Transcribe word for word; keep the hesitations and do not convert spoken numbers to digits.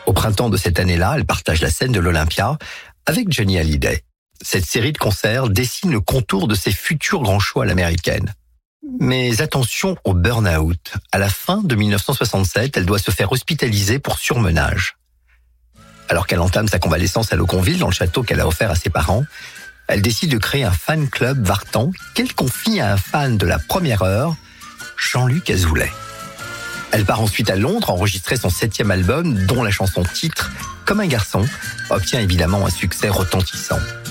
Au printemps de cette année-là, elle partage la scène de l'Olympia avec Johnny Hallyday. Cette série de concerts dessine le contour de ses futurs grands shows à l'américaine. Mais attention au burn-out. À la fin de dix-neuf cent soixante-sept, elle doit se faire hospitaliser pour surmenage. Alors qu'elle entame sa convalescence à Loconville, dans le château qu'elle a offert à ses parents, elle décide de créer un fan club Vartan qu'elle confie à un fan de la première heure, Jean-Luc Azoulay. Elle part ensuite à Londres enregistrer son septième album, dont la chanson titre, Comme un garçon, obtient évidemment un succès retentissant.